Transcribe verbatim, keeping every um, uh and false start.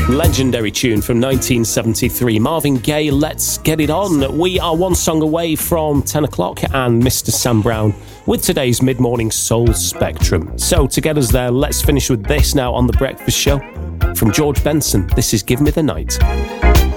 Legendary tune from nineteen seventy-three. Marvin Gaye, Let's Get It On. We are one song away from ten o'clock and Mister Sam Brown with today's mid-morning soul spectrum. So to get us there, let's finish with this now on The Breakfast Show. From George Benson, this is Give Me the Night.